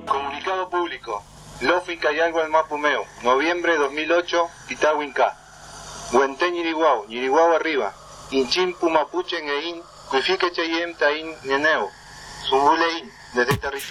Comunicado público. Lofi Cayalgo al Mapumeo. Noviembre 2008, Pitawinca. Huenteñ Ñiriguau arriba. Inchim Pumapuche Ngein. Cuifique Cheyem Tain Neneo. Zumbulein. Desde territorio.